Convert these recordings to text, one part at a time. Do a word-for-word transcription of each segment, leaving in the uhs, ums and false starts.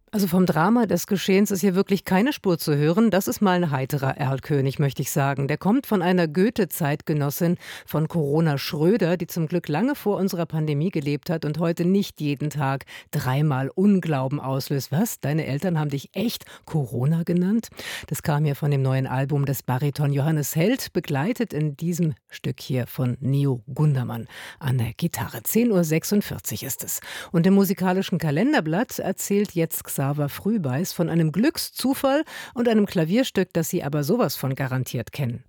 Also vom Drama des Geschehens ist hier wirklich keine Spur zu hören. Das ist mal ein heiterer Erlkönig, möchte ich sagen. Der kommt von einer Goethe-Zeitgenossin von Corona Schröder, die zum Glück lange vor unserer Pandemie gelebt hat und heute nicht jeden Tag dreimal Unglauben auslöst. Was? Deine Eltern haben dich echt Corona genannt? Das kam hier von dem neuen Album des Bariton Johannes Held, begleitet in diesem Stück hier von Neo Gundermann an der Gitarre. zehn Uhr sechsundvierzig ist es. Und im musikalischen Kalenderblatt erzählt jetzt Xaver Frühbeiß von einem Glückszufall und einem Klavierstück, das Sie aber sowas von garantiert kennen.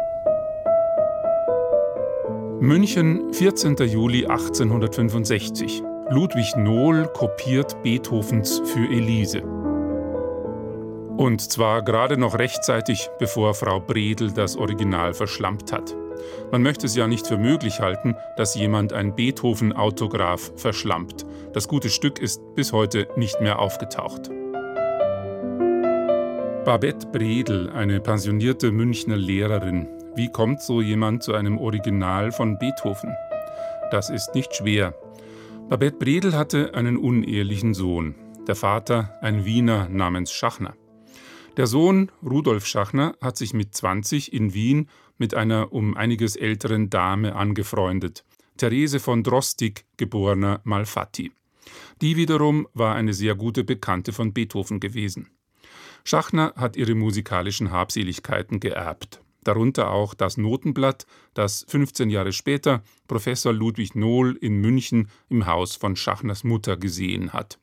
München, vierzehnter Juli achtzehnhundertfünfundsechzig. Ludwig Nohl kopiert Beethovens Für Elise. Und zwar gerade noch rechtzeitig, bevor Frau Bredel das Original verschlampt hat. Man möchte es ja nicht für möglich halten, dass jemand ein Beethoven-Autograph verschlampt. Das gute Stück ist bis heute nicht mehr aufgetaucht. Babette Bredel, eine pensionierte Münchner Lehrerin. Wie kommt so jemand zu einem Original von Beethoven? Das ist nicht schwer. Babette Bredel hatte einen unehelichen Sohn. Der Vater ein Wiener namens Schachner. Der Sohn, Rudolf Schachner, hat sich mit zwanzig in Wien mit einer um einiges älteren Dame angefreundet, Therese von Drostig, geborener Malfatti. Die wiederum war eine sehr gute Bekannte von Beethoven gewesen. Schachner hat ihre musikalischen Habseligkeiten geerbt, darunter auch das Notenblatt, das fünfzehn Jahre später Professor Ludwig Nohl in München im Haus von Schachners Mutter gesehen hat.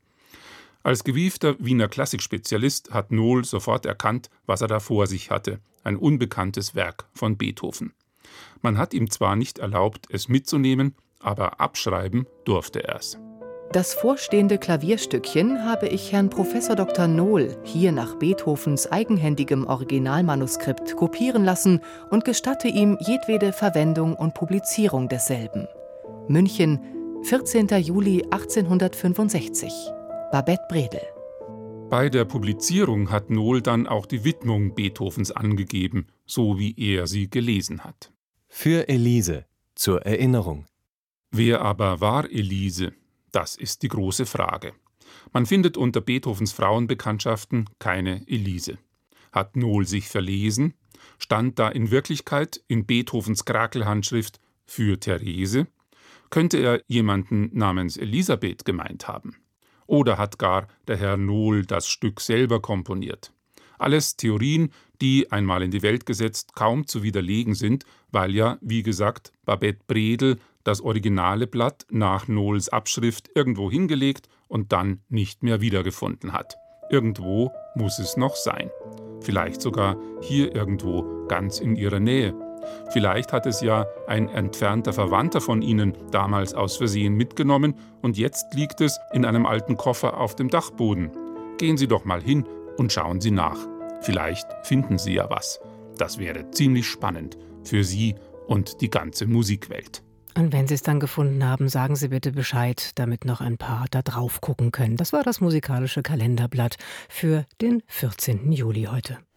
Als gewiefter Wiener Klassikspezialist hat Nohl sofort erkannt, was er da vor sich hatte. Ein unbekanntes Werk von Beethoven. Man hat ihm zwar nicht erlaubt, es mitzunehmen, aber abschreiben durfte er es. Das vorstehende Klavierstückchen habe ich Herrn Professor Doktor Nohl hier nach Beethovens eigenhändigem Originalmanuskript kopieren lassen und gestatte ihm jedwede Verwendung und Publizierung desselben. München, vierzehnter Juli achtzehnhundertfünfundsechzig. Babette Bredel. Bei der Publizierung hat Nohl dann auch die Widmung Beethovens angegeben, so wie er sie gelesen hat. Für Elise, zur Erinnerung. Wer aber war Elise? Das ist die große Frage. Man findet unter Beethovens Frauenbekanntschaften keine Elise. Hat Nohl sich verlesen? Stand da in Wirklichkeit in Beethovens Krakelhandschrift für Therese? Könnte er jemanden namens Elisabeth gemeint haben? Oder hat gar der Herr Nohl das Stück selber komponiert? Alles Theorien, die, einmal in die Welt gesetzt, kaum zu widerlegen sind, weil ja, wie gesagt, Babette Bredel das originale Blatt nach Nohls Abschrift irgendwo hingelegt und dann nicht mehr wiedergefunden hat. Irgendwo muss es noch sein. Vielleicht sogar hier irgendwo, ganz in ihrer Nähe. Vielleicht hat es ja ein entfernter Verwandter von Ihnen damals aus Versehen mitgenommen und jetzt liegt es in einem alten Koffer auf dem Dachboden. Gehen Sie doch mal hin und schauen Sie nach. Vielleicht finden Sie ja was. Das wäre ziemlich spannend für Sie und die ganze Musikwelt. Und wenn Sie es dann gefunden haben, sagen Sie bitte Bescheid, damit noch ein paar da drauf gucken können. Das war das musikalische Kalenderblatt für den vierzehnten Juli heute.